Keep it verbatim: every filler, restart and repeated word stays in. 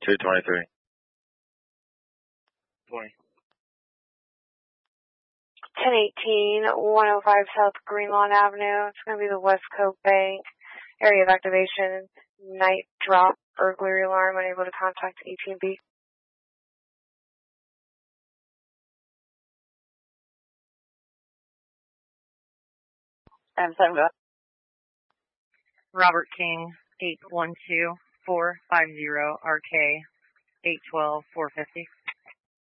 two twenty-three. twenty. ten eighteen, one oh five South Greenlawn Avenue. It's going to be the Westcote Bank. Area of activation, night drop, burglary alarm, unable to contact A T and B. And seven, go. Robert King, eight one two, four five zero R K, eight twelve, four fifty.